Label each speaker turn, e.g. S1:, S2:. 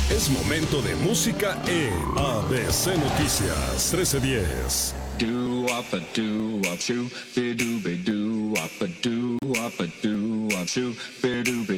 S1: Es momento de música en ABC Noticias 1310.
S2: Do-wop-a-doo-wop-shoo, be-doo-be-doo-wop-a-doo-wop-a-doo-wop-shoo, be-doo-be